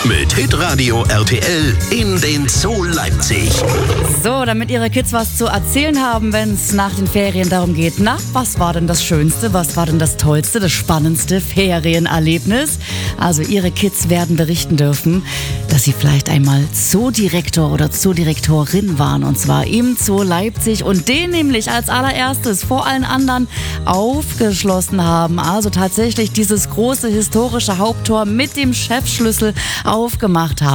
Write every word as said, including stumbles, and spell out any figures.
Mit Hitradio R T L in den Zoo Leipzig. So, damit Ihre Kids was zu erzählen haben, wenn es nach den Ferien darum geht, na, was war denn das Schönste, was war denn das Tollste, das spannendste Ferienerlebnis? Also Ihre Kids werden berichten dürfen, dass sie vielleicht einmal Zoodirektor oder Zoodirektorin waren, und zwar im Zoo Leipzig, und den nämlich als allererstes vor allen anderen aufgeschlossen haben. Also tatsächlich dieses große historische Haupttor mit dem Chefschlüssel aufgemacht haben.